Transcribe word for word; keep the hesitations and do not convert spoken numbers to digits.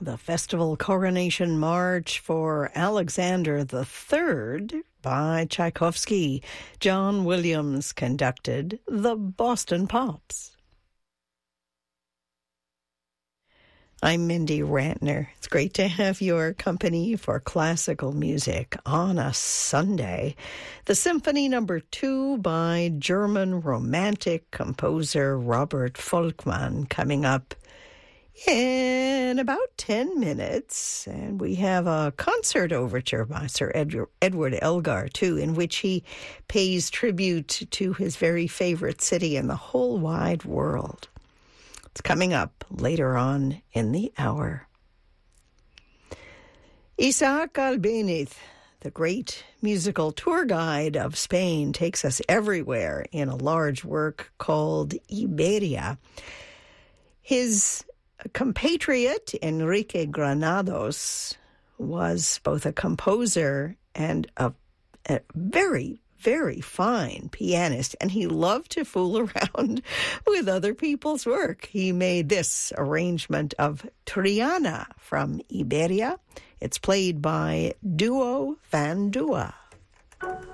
the Festival Coronation March for Alexander the Third by Tchaikovsky. John Williams conducted the Boston Pops. I'm Mindy Rantner. It's great to have your company for classical music on a Sunday. The Symphony Number Two by German Romantic composer Robert Volkmann coming up in about ten minutes. And we have a concert overture by Sir Edward, Edward Elgar, too, in which he pays tribute to his very favorite city in the whole wide world. It's coming up later on in the hour. Isaac Albéniz, the great musical tour guide of Spain, takes us everywhere in a large work called Iberia. His compatriot, Enrique Granados, was both a composer and a, a very very fine pianist, and he loved to fool around with other people's work. He made this arrangement of Triana from Iberia. It's played by Duo Van Dua.